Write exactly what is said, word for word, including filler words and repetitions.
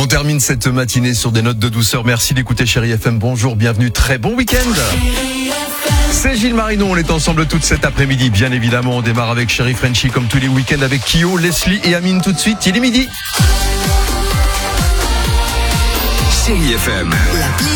termine cette matinée sur des notes de douceur. Merci d'écouter Chérie F M. Bonjour, bienvenue, très bon week-end. C'est Gilles Marino, on est ensemble toute cet après-midi. Bien évidemment, on démarre avec Chérie Frenchy comme tous les week-ends avec Kyo, Leslie et Amine tout de suite. Il est midi. Chérie F M. La